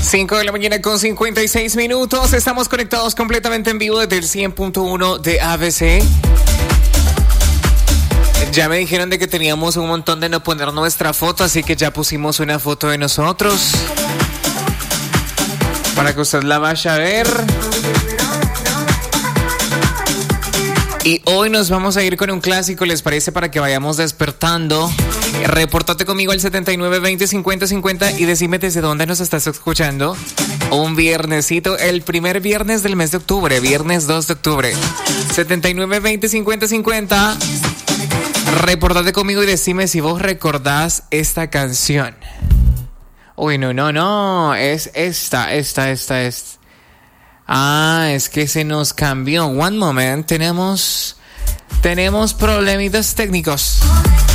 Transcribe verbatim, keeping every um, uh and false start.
cinco de la mañana con cincuenta y seis minutos. Estamos conectados completamente en vivo desde el cien punto uno de A B C. Ya me dijeron de que teníamos un montón de no poner nuestra foto, así que ya pusimos una foto de nosotros para que usted la vaya a ver. Y hoy nos vamos a ir con un clásico, ¿les parece? Para que vayamos despertando. Repórtate conmigo al setenta y nueve veinte cincuenta cincuenta y decime desde dónde nos estás escuchando. Un viernesito, el primer viernes del mes de octubre, viernes dos de octubre. setenta y nueve veinte cincuenta cincuenta. Repórtate conmigo y decime si vos recordás esta canción. Uy, no, no, no, es esta, esta, esta, esta. Ah, es que se nos cambió. One moment, tenemos, tenemos problemitas técnicos.